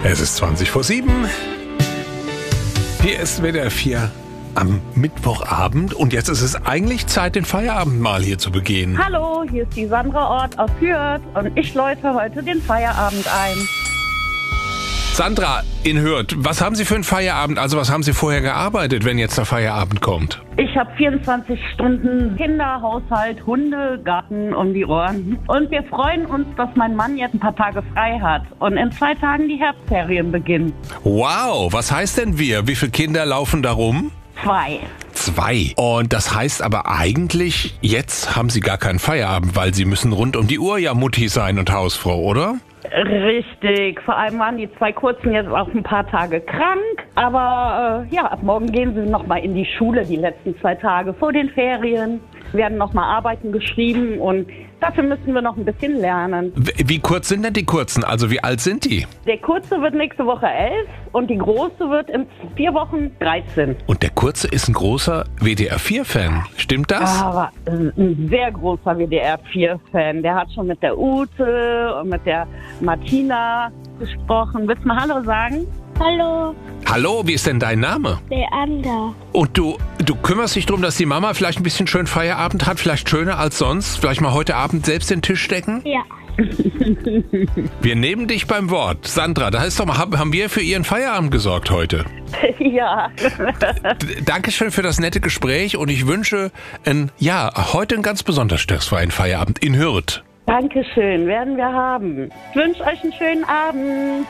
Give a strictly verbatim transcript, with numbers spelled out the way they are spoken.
Es ist zwanzig vor sieben. Hier ist W D R vier am Mittwochabend und jetzt ist es eigentlich Zeit, den Feierabend mal hier zu begehen. Hallo, hier ist die Sandra Ort aus Hürth und ich läute heute den Feierabend ein. Sandra in Hürth, was haben Sie für einen Feierabend? Also was haben Sie vorher gearbeitet, wenn jetzt der Feierabend kommt? Ich habe vierundzwanzig Stunden Kinder, Haushalt, Hunde, Garten um die Ohren. Und wir freuen uns, dass mein Mann jetzt ein paar Tage frei hat und in zwei Tagen die Herbstferien beginnen. Wow, was heißt denn wir? Wie viele Kinder laufen da rum? Zwei. Zwei. Und das heißt aber eigentlich, jetzt haben Sie gar keinen Feierabend, weil Sie müssen rund um die Uhr ja Mutti sein und Hausfrau, oder? Richtig. Vor allem waren die zwei Kurzen jetzt auch ein paar Tage krank. Aber äh, ja, ab morgen gehen sie nochmal in die Schule, die letzten zwei Tage vor den Ferien. Werden nochmal Arbeiten geschrieben und dafür müssen wir noch ein bisschen lernen. Wie, wie kurz sind denn die Kurzen? Also wie alt sind die? Der Kurze wird nächste Woche elf und die Große wird in vier Wochen dreizehn. Und der Kurze ist ein großer W D R vier Fan. Stimmt das? Aber äh, ein sehr großer W D R vier Fan. Der hat schon mit der Ute und mit der Martina gesprochen. Willst du mal Hallo sagen? Hallo, Hallo, wie ist denn dein Name? Leander. Und du, du kümmerst dich darum, dass die Mama vielleicht ein bisschen schön Feierabend hat, vielleicht schöner als sonst? Vielleicht mal heute Abend selbst den Tisch decken? Ja. Wir nehmen dich beim Wort. Sandra, da ist doch mal, haben wir für Ihren Feierabend gesorgt heute. Ja. D- Dankeschön für das nette Gespräch und ich wünsche ein, ja, heute einen ganz besonders stressfreien Feierabend in Hürth. Dankeschön, werden wir haben. Ich wünsche euch einen schönen Abend.